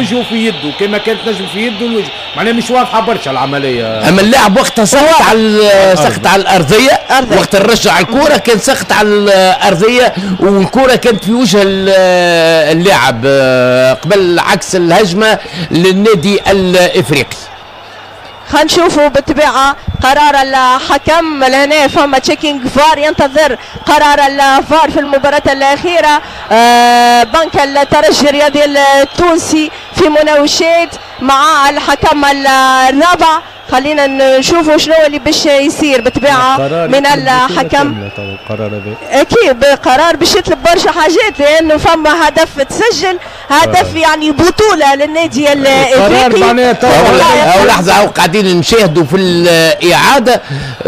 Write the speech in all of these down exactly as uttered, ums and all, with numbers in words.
وجهه في يده كما كانت نجم في يده الوجه، معناها مش واضحه برشا العمليه. اما اللاعب وقتها سقط على سقط على الارضيه، وقت رجع الكره كان سقط على الارضيه والكره كانت في وجه اللاعب قبل عكس الهجمه للنادي الافريقي. خلينا نشوفوا بالطبيعه قرار الحكم. لهنا فما تشيكينج فار، ينتظر قرار الفار في المباراه الاخيره. آه بنك الترجي الرياضي التونسي في مناوشات مع الحكم الرابع. خلينا نشوفوا شنو اللي باش يصير بالطبيعه من الحكم. اكيد قرار باش يطلب برشا حاجات، لانه فما هدف تسجل، هدف يعني بطوله للنادي الافريقي. او لحظه او قاعدين نشاهدوا في الاعاده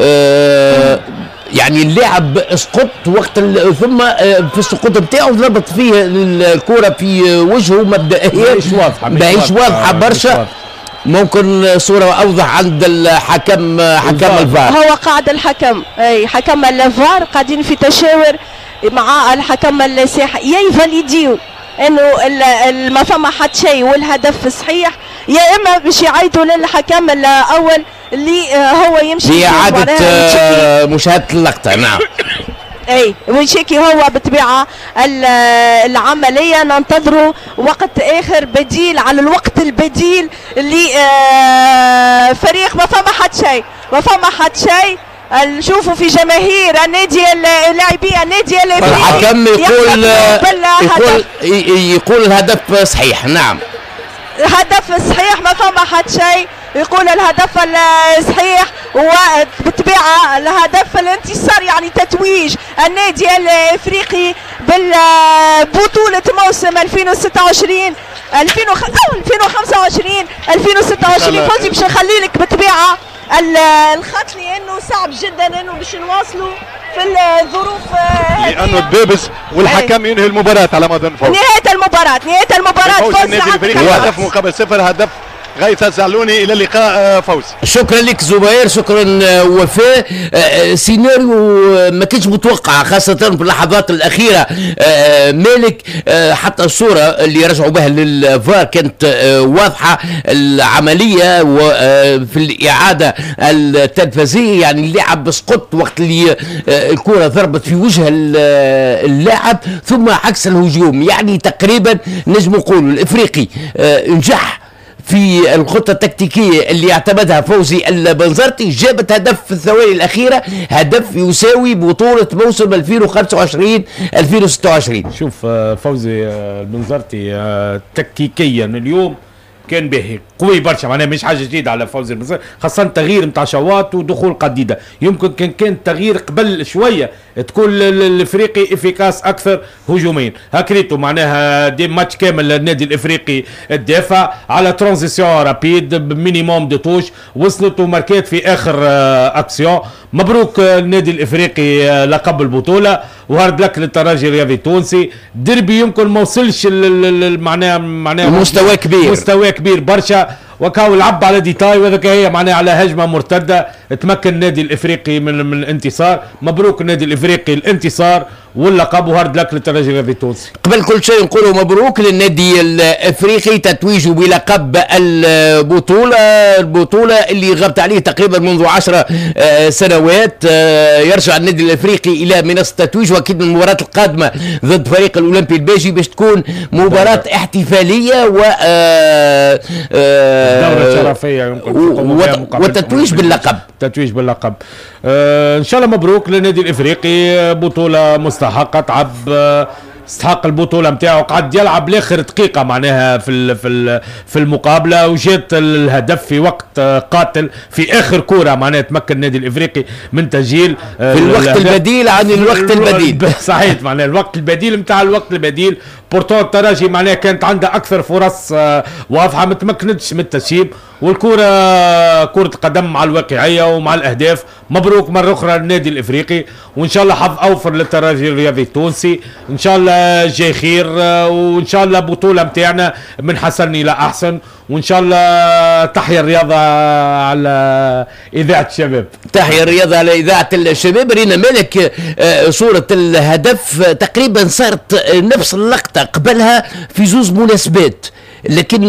آه يعني اللاعب اسقط وقت ثم في السقوط نتاعو ضربت فيه الكره في وجهه مبدئيا ماهيش واضحه ماهيش واضحه برشا. ممكن صورة أوضح عند الحكم حكم الفار. هو قاعد الحكم أي حكم الفار قاعدين في تشاور مع الحكم الساحة، يا يفاليديو إنه ما فما حد شيء والهدف صحيح، يا إما باش يعيطوا للحكم الأول اللي هو يمشي لإعادة مشاهدة اللقطة. نعم. اي ويشيكي هو بالطبيعه العمليه. ننتظروا وقت اخر بديل على الوقت البديل اللي آه فريق ما فما حد شيء ما فما حد شيء. نشوفوا في جماهير النادي اللاعبي النادي الافريقي الحكم يقول يقول يقول الهدف صحيح. نعم هدف صحيح ما فما حد شيء، يقول الهدف الصحيح وبالطبيعه الهدف الانتصار يعني تتويج النادي الافريقي بالبطوله موسم ألفين وستة وعشرين ألفين وخمسة وعشرين ألفين وستة وعشرين. فوزي باش نخلي لك بالطبيعه الخط لانه صعب جدا انه باش نواصلوا في الظروف لانه الدبس والحكم ينهي المباراه على ما اظن. نهايه المباراه نهايه المباراه فوز النادي الافريقي هدف مقابل صفر. هدف غيث الزعلوني. الى اللقاء فوز. شكرا لك زبير، شكرا وفاء. سيناريو ما كانش متوقع خاصة في اللحظات الأخيرة. مالك حتى الصورة اللي رجعوا بها للفار كانت واضحة. العملية في الإعادة التنفيذية يعني اللاعب سقط وقت اللي الكرة ضربت في وجه اللاعب ثم عكس الهجوم. يعني تقريبا نجم نقول الإفريقي نجح في الخطة التكتيكية اللي اعتمدها فوزي البنزرتي، جابت هدف في الثواني الأخيرة، هدف يساوي بطولة موسم ألفين وخمسة وعشرين ألفين وستة وعشرين. شوف فوزي البنزرتي تكتيكيا اليوم كان باهي قوي برشا، معناها مش حاجه جديده على فوزي البنزرتي، خاصه تغيير نتاع شواط ودخول قديده. يمكن كان كان تغيير قبل شويه تكون الافريقي افيكاس اكثر هجوميا. هكريتو معناها دي ماتش كامل النادي الافريقي الدافع على ترانزيسيون رابيد بمينيموم دو توش، وصلت وماركات في اخر اكسيون. مبروك النادي الافريقي لقب البطوله وهارد لك للترجي الرياضي التونسي. ديربي يمكن ما وصلش معناها معناها مستوى كبير مستوى كبير برشا، وكاو لعب على ديتاي وذاك هي معناها على هجمه مرتده تمكن النادي الافريقي من من الانتصار. مبروك النادي الافريقي الانتصار واللقب وهارد لك للترجي الرياضي التونسي. قبل كل شيء نقولوا مبروك للنادي الافريقي تتويجه بلقب البطوله، البطوله اللي غابت عليه تقريبا منذ عشر سنوات. يرجع النادي الافريقي الى منصه التتويج، واكيد المباراه القادمه ضد فريق الاولمبي الباجي باش تكون مباراه احتفاليه و دورة شرفية يمكن والتتويج باللقب. تتويج باللقب آه ان شاء الله. مبروك للنادي الافريقي، بطولة مستحقة، تعب استحق البطولة نتاعو، قعد يلعب لاخر دقيقة معناها في في في المقابلة، وجات الهدف في وقت قاتل في اخر كورة معناها تمكن النادي الافريقي من تسجيل في الوقت البديل عن الوقت البديل. صحيح معناها الوقت البديل نتاع الوقت البديل. بورتو الترجي معناها كانت عندها اكثر فرص واضحه ما تمكنتش من التسييب، والكره كره قدم مع الواقعيه ومع الاهداف. مبروك مره اخرى للنادي الافريقي، وان شاء الله حظ اوفر للترجي الرياضي التونسي. ان شاء الله جاي خير، وان شاء الله بطوله نتاعنا من حسن الى احسن، وان شاء الله تحيا الرياضه على اذاعه الشباب. تحيا الرياضه على اذاعه الشباب. رينا مالك صوره الهدف تقريبا صارت نفس اللقطه قبلها في زوز مناسبات، لكن